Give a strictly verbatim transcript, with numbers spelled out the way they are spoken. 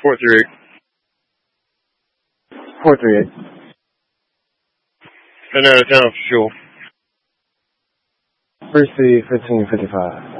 four three eight. four three eight. Ten out of town for sure. First fifteen fifty-five.